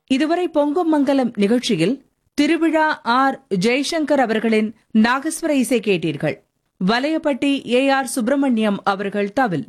இதுவரை பொங்கும் மங்கலம் நிகழ்ச்சியில் திருவிழா ஆர் ஜெய்சங்கர் அவர்களின் நாகஸ்வர இசை கேட்டீர்கள். வலையப்பட்டி ஏ.ஆர். சுப்பிரமணியம் அவர்கள் தவில்.